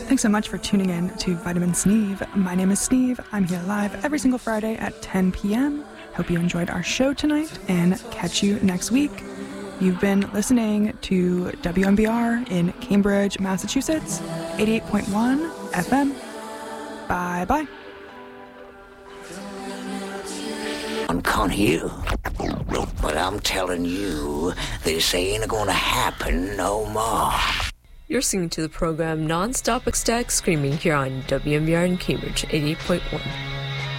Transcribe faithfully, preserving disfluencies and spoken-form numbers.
Thanks so much for tuning in to Vitamin Sneeve. My name is Sneeve. I'm here live every single Friday at ten p.m. Hope you enjoyed our show tonight, and catch you next week. You've been listening to W M B R in Cambridge, Massachusetts, eighty-eight point one F M. Bye-bye. I can't hear. But I'm telling you, this ain't gonna happen no more. You're listening to the program Non-Stop Ecstatic Screaming here on W M B R in Cambridge, eighty-eight point one.